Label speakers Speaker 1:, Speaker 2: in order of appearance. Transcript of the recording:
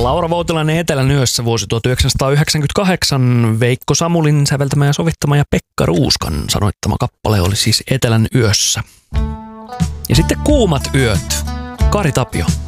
Speaker 1: Laura Voutilainen Etelän yössä vuosi 1998. Veikko Samulin säveltämä ja sovittama ja Pekka Ruuskan sanoittama kappale oli siis Etelän yössä. Ja sitten Kuumat yöt. Kari Tapio.